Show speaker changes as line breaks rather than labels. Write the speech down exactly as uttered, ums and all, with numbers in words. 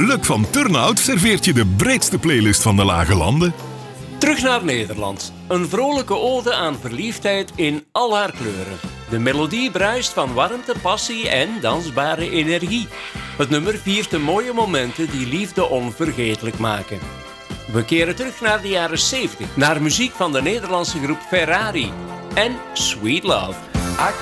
Luc van Turnhout serveert je de breedste playlist van de Lage Landen.
Terug naar Nederland. Een vrolijke ode aan verliefdheid in al haar kleuren. De melodie bruist van warmte, passie en dansbare energie. Het nummer viert de mooie momenten die liefde onvergetelijk maken. We keren terug naar de jaren zeventig, naar muziek van de Nederlandse groep Ferrari en Sweet Love.